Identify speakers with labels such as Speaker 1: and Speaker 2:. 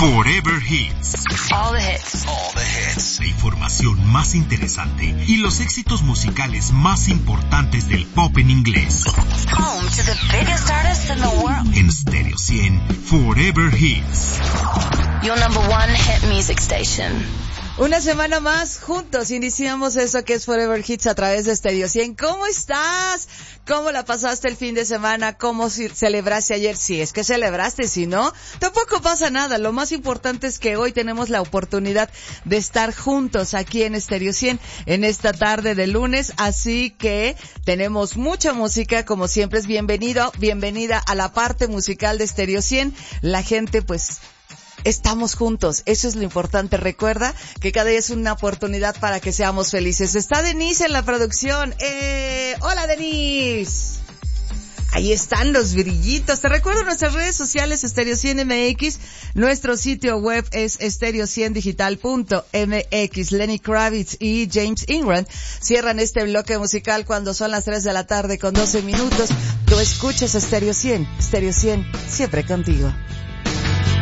Speaker 1: Forever Hits.
Speaker 2: All the hits.
Speaker 1: All the hits. La información más interesante y los éxitos musicales más importantes del pop en inglés.
Speaker 2: Home to the biggest artists in the world.
Speaker 1: En Stereo 100, Forever Hits.
Speaker 2: Your number one hit music station.
Speaker 3: Una semana más juntos iniciamos eso que es Forever Hits a través de Stereo 100. ¿Cómo estás? ¿Cómo la pasaste el fin de semana? ¿Cómo celebraste ayer? Si es que celebraste, si no, tampoco pasa nada. Lo más importante es que hoy tenemos la oportunidad de estar juntos aquí en Stereo 100 en esta tarde de lunes. Así que tenemos mucha música, como siempre es bienvenida a la parte musical de Stereo 100. La gente pues estamos juntos, eso es lo importante. Recuerda que cada día es una oportunidad para que seamos felices. Está Denise en la producción. Hola Denise. Ahí están los brillitos. Te recuerdo nuestras redes sociales, Stereo 100 MX. Nuestro sitio web es stereo100digital.mx. Lenny Kravitz y James Ingram cierran este bloque musical cuando son las 3 de la tarde con 12 minutos. Tú escuchas Stereo 100. Stereo 100, siempre contigo.